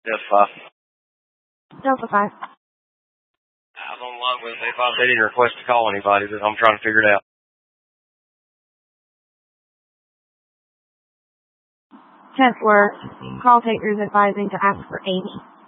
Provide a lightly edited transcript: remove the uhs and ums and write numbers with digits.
Delta 5. Delta 5. I was on the line with A5. They didn't request to call anybody, but I'm trying to figure it out. Test worked. Call takers advising to ask for Amy.